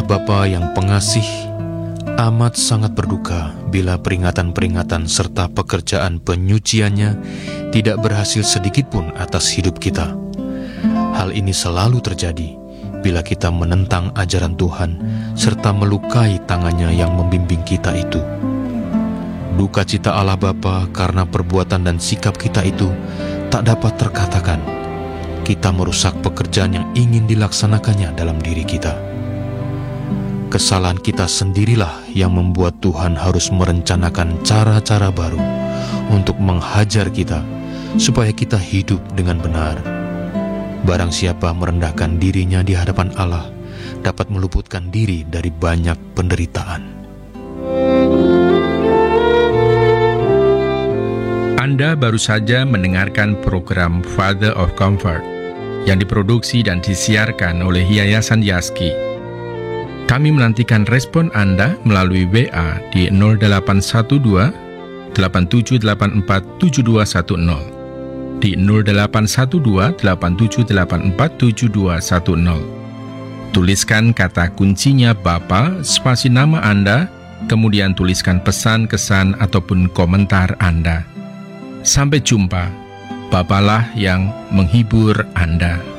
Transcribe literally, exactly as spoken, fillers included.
Bapa yang pengasih, amat sangat berduka bila peringatan-peringatan serta pekerjaan penyuciannya tidak berhasil sedikitpun atas hidup kita. Hal ini selalu terjadi bila kita menentang ajaran Tuhan serta melukai tangannya yang membimbing kita itu. Duka cita Allah Bapa karena perbuatan dan sikap kita itu tak dapat terkatakan. Kita merusak pekerjaan yang ingin dilaksanakannya dalam diri kita. Kesalahan kita sendirilah yang membuat Tuhan harus merencanakan cara-cara baru untuk menghajar kita supaya kita hidup dengan benar. Barang siapa merendahkan dirinya di hadapan Allah dapat meluputkan diri dari banyak penderitaan. Anda baru saja mendengarkan program Father of Comfort yang diproduksi dan disiarkan oleh Yayasan Yaski. Kami menantikan respon Anda melalui W A di nol delapan satu dua, delapan tujuh delapan empat, tujuh dua satu nol, di nol delapan satu dua, delapan tujuh delapan empat, tujuh dua satu nol. Tuliskan kata kuncinya Bapa, spasi nama Anda, kemudian tuliskan pesan, kesan, ataupun komentar Anda. Sampai jumpa, Bapalah yang menghibur Anda.